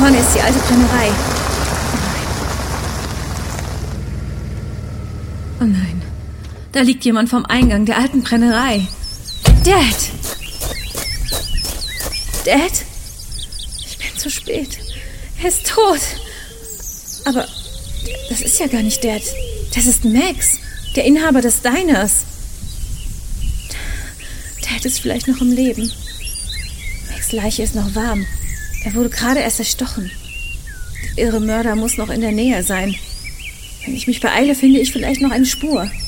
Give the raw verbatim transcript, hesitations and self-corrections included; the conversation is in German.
vorne ist die alte Brennerei. Oh nein. Oh nein. Da liegt jemand vom Eingang der alten Brennerei. Dad! Dad? Ich bin zu spät. Er ist tot. Aber das ist ja gar nicht Dad. Das ist Max, der Inhaber des Diners. Dad ist vielleicht noch im Leben. Max' Leiche ist noch warm. Er wurde gerade erst erstochen. Der irre Mörder muss noch in der Nähe sein. Wenn ich mich beeile, finde ich vielleicht noch eine Spur.